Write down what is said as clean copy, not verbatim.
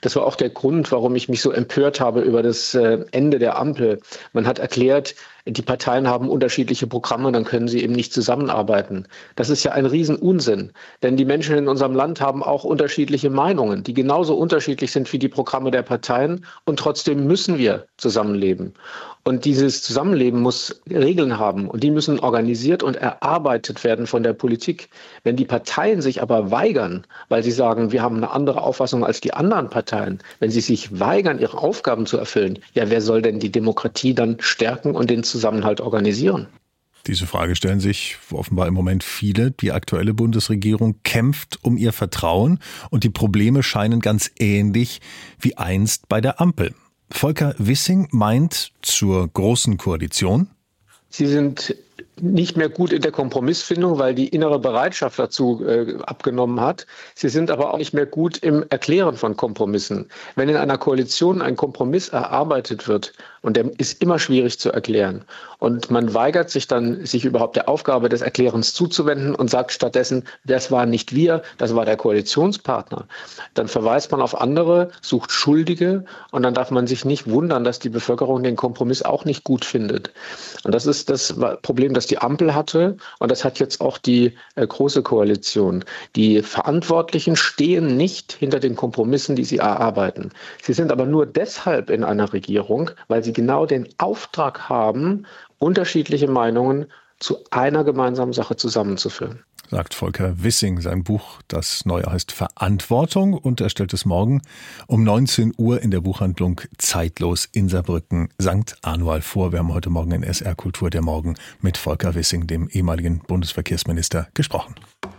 Das war auch der Grund, warum ich mich so empört habe über das Ende der Ampel. Man hat erklärt, die Parteien haben unterschiedliche Programme, dann können sie eben nicht zusammenarbeiten. Das ist ja ein Riesenunsinn, denn die Menschen in unserem Land haben auch unterschiedliche Meinungen, die genauso unterschiedlich sind wie die Programme der Parteien, und trotzdem müssen wir zusammenleben. Und dieses Zusammenleben muss Regeln haben, und die müssen organisiert und erarbeitet werden von der Politik. Wenn die Parteien sich aber weigern, weil sie sagen, wir haben eine andere Auffassung als die anderen Parteien, wenn sie sich weigern, ihre Aufgaben zu erfüllen, ja, wer soll denn die Demokratie dann stärken und den Zusammenhalt organisieren? Diese Frage stellen sich offenbar im Moment viele. Die aktuelle Bundesregierung kämpft um ihr Vertrauen und die Probleme scheinen ganz ähnlich wie einst bei der Ampel. Volker Wissing meint zur Großen Koalition: Sie sind nicht mehr gut in der Kompromissfindung, weil die innere Bereitschaft dazu abgenommen hat. Sie sind aber auch nicht mehr gut im Erklären von Kompromissen. Wenn in einer Koalition ein Kompromiss erarbeitet wird, und der ist immer schwierig zu erklären, und man weigert sich dann, sich überhaupt der Aufgabe des Erklärens zuzuwenden und sagt stattdessen, das waren nicht wir, das war der Koalitionspartner, dann verweist man auf andere, sucht Schuldige, und dann darf man sich nicht wundern, dass die Bevölkerung den Kompromiss auch nicht gut findet. Und das ist das Problem, das die Ampel hatte, und das hat jetzt auch die Große Koalition. Die Verantwortlichen stehen nicht hinter den Kompromissen, die sie erarbeiten. Sie sind aber nur deshalb in einer Regierung, weil sie genau den Auftrag haben, unterschiedliche Meinungen zu einer gemeinsamen Sache zusammenzuführen. Sagt Volker Wissing. Sein Buch, das neue, heißt Verantwortung, und er stellt es morgen um 19 Uhr in der Buchhandlung Zeitlos in Saarbrücken St. Anual vor. Wir haben heute Morgen in SR Kultur der Morgen mit Volker Wissing, dem ehemaligen Bundesverkehrsminister, gesprochen.